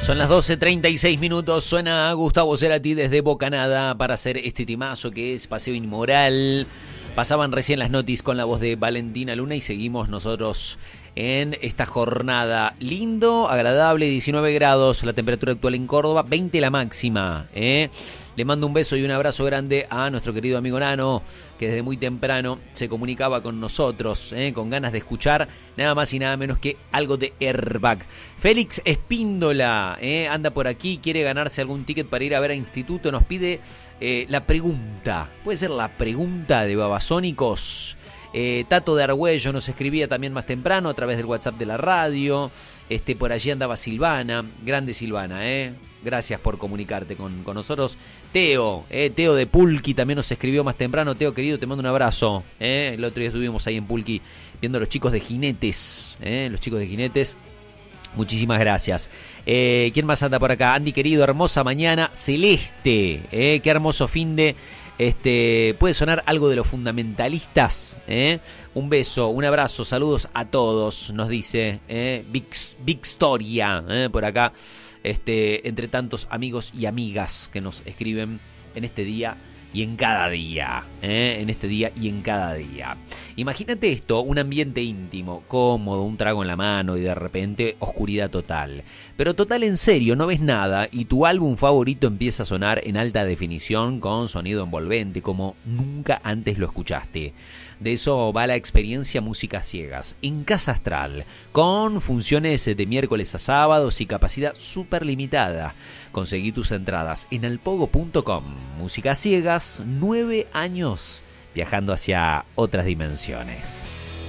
Son las 12:36, suena Gustavo Cerati desde Bocanada para hacer este temazo que es Paseo Inmoral. Pasaban recién las noticias con la voz de Valentina Luna y seguimos nosotros en esta jornada. Lindo, agradable, 19 grados la temperatura actual en Córdoba, 20 la máxima. Le mando un beso y un abrazo grande a nuestro querido amigo Nano, que desde muy temprano se comunicaba con nosotros, con ganas de escuchar nada más y nada menos que algo de Airbag. Félix Espíndola anda por aquí, quiere ganarse algún ticket para ir a ver a Instituto, nos pide la pregunta, puede ser la pregunta de Babasónicos. Tato de Argüello nos escribía también más temprano a través del WhatsApp de la radio. Por allí andaba Silvana, grande Silvana, gracias por comunicarte con nosotros. Teo de Pulqui también nos escribió más temprano. Teo, querido, te mando un abrazo. El otro día estuvimos ahí en Pulqui viendo a los chicos de Jinetes. Los chicos de Jinetes. Muchísimas gracias. ¿Quién más anda por acá? Andy, querido, hermosa mañana. Celeste, qué hermoso finde. Puede sonar algo de los fundamentalistas. Un beso, un abrazo, saludos a todos, nos dice Big Storia, por acá. Entre tantos amigos y amigas que nos escriben en este día y en cada día, en este día y en cada día. Imagínate esto, un ambiente íntimo, cómodo, un trago en la mano y de repente oscuridad total. Pero total en serio, no ves nada y tu álbum favorito empieza a sonar en alta definición con sonido envolvente como nunca antes lo escuchaste. De eso va la experiencia Músicas Ciegas en Casa Astral, con funciones de miércoles a sábados y capacidad súper limitada. Conseguí tus entradas en alpogo.com. Músicas Ciegas, 9 años viajando hacia otras dimensiones.